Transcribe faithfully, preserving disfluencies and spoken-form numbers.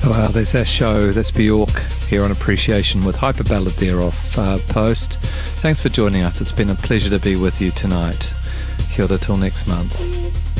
Well, there's our show. That's Bjork here on Appreciation with Hyper Ballad there off uh, Post. Thanks for joining us. It's been a pleasure to be with you tonight. Kia ora till next month.